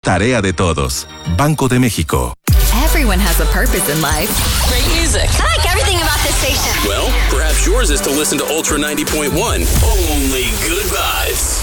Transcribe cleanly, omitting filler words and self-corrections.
Tarea de todos. Banco de México. Everyone has a purpose in life. Great music. I like everything about this station. Well, perhaps yours is to listen to Ultra 90.1. Only good vibes.